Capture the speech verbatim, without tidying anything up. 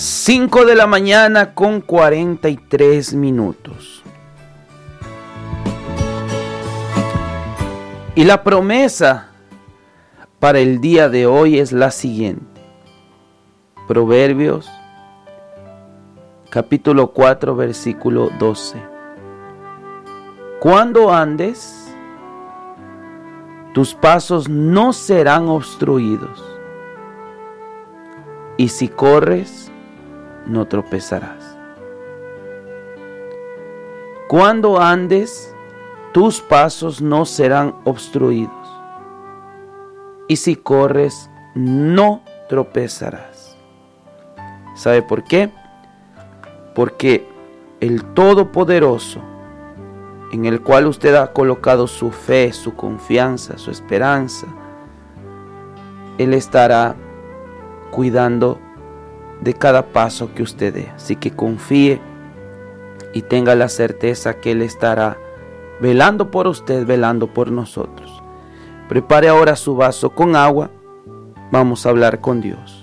cinco de la mañana con cuarenta y tres minutos. Y la promesa para el día de hoy es la siguiente. Proverbios capítulo cuatro, versículo doce. Cuando andes, tus pasos no serán obstruidos, y si corres, no tropezarás. Cuando andes, tus pasos no serán obstruidos, y si corres, no tropezarás. ¿Sabe por qué? Porque el Todopoderoso, en el cual usted ha colocado su fe, su confianza, su esperanza, Él estará cuidando de cada paso que usted dé. Así que confíe y tenga la certeza que Él estará velando por usted, velando por nosotros. Prepare ahora su vaso con agua. Vamos a hablar con Dios.